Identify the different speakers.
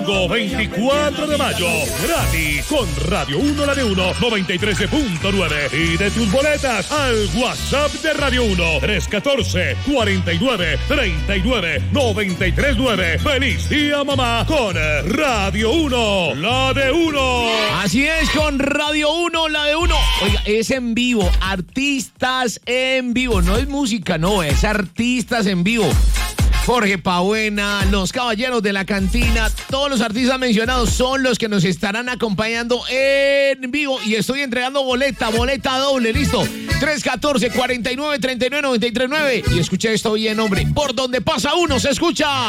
Speaker 1: Domingo 24 de mayo, gratis con Radio 1, la de 1, 93.9. Y de tus boletas al WhatsApp de Radio 1, 314-49-39-939. ¡Feliz día, mamá! Con Radio 1, la de 1.
Speaker 2: Así es, con Radio 1, la de 1. Oiga, es en vivo, artistas en vivo. No es música, no, es artistas en vivo. Jorge Pabuena, los Caballeros de la Cantina, todos los artistas mencionados son los que nos estarán acompañando en vivo. Y estoy entregando boleta doble, listo. 314-49-39-939. Y escucha esto bien, hombre. Por donde pasa uno se escucha.